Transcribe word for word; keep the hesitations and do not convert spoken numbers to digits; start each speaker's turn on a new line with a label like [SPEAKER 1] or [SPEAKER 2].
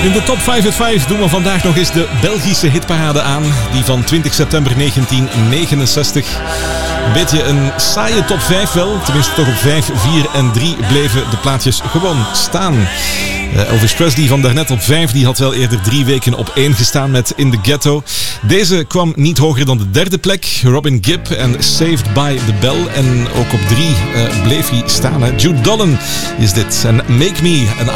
[SPEAKER 1] In de top vijf at vijf doen we vandaag nog eens de Belgische hitparade aan. Die van twintig september negentien negenenzestig. Een beetje een saaie top vijf wel. Tenminste toch op vijf, vier en drie bleven de plaatjes gewoon staan. Uh, Elvis Presley van daarnet op vijf, die had wel eerder drie weken op één gestaan met In the Ghetto. Deze kwam niet hoger dan de derde plek. Robin Gibb en Saved by the Bell. En ook op drie uh, bleef hij staan. Hè. Jude Dolan is dit. En Make Me an